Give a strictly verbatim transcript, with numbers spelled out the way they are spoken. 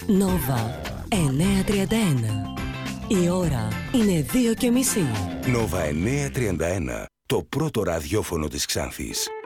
Νόβα εννιακόσια τριάντα ένα. Η ώρα είναι δύο και μισή. Νόβα εννιακόσια τριάντα ένα. Το πρώτο ραδιόφωνο της Ξάνθης.